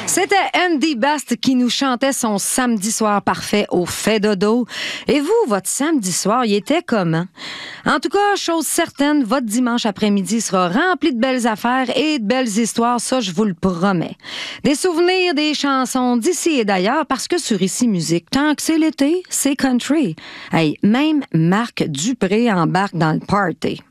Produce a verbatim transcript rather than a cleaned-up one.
C'était Andy Bast qui nous chantait son samedi soir parfait au fait dodo. Et vous, votre samedi soir, il était comment? En tout cas, chose certaine, votre dimanche après-midi sera rempli de belles affaires et de belles histoires, ça, je vous le promets. Des souvenirs, des chansons d'ici et d'ailleurs, parce que sur Ici Musique, tant que c'est l'été, c'est country. Hey, même Marc Dupré embarque dans le party.